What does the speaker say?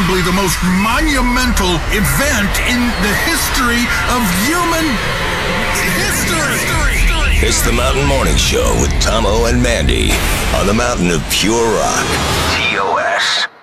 arguably the most monumental event in the history of human history. It's the Mountain Morning Show with Tomo and Mandy on the mountain of pure rock. TOS.